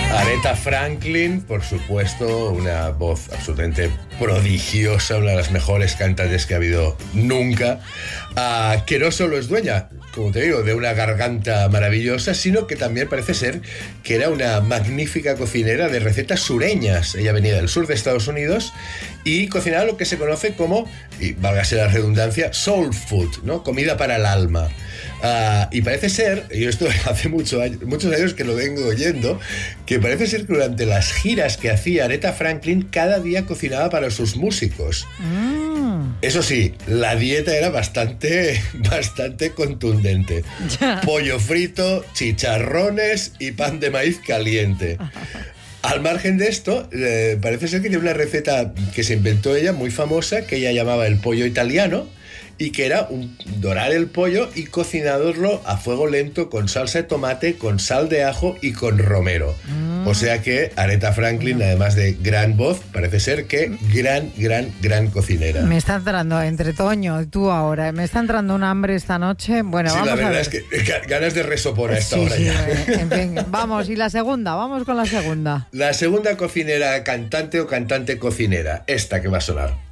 Aretha Franklin, por supuesto, una voz absolutamente prodigiosa, una de las mejores cantantes que ha habido nunca, que no solo es dueña, como te digo, de una garganta maravillosa, sino que también parece ser que era una magnífica cocinera de recetas sureñas. Ella venía del sur de Estados Unidos y cocinaba lo que se conoce como, y válgase la redundancia, soul food, ¿no? Comida para el alma. Y parece ser, y esto hace muchos años que lo vengo oyendo, que parece ser que durante las giras que hacía Aretha Franklin cada día cocinaba para sus músicos. Eso sí, la dieta era bastante contundente. Pollo frito, chicharrones y pan de maíz caliente. Al margen de esto, parece ser que tiene una receta que se inventó ella muy famosa, que ella llamaba el pollo italiano, y que era dorar el pollo y cocinarlo a fuego lento con salsa de tomate, con sal de ajo y con romero. O sea que Aretha Franklin, además de gran voz, parece ser que gran cocinera. Me está entrando, entre Toño y tú ahora, me está entrando un hambre esta noche. Bueno, sí, vamos a ver. la verdad es que ganas de resopor a esta hora ya. En fin, vamos, y la segunda, vamos con la segunda. La segunda cocinera, cantante o cantante cocinera, esta que va a sonar.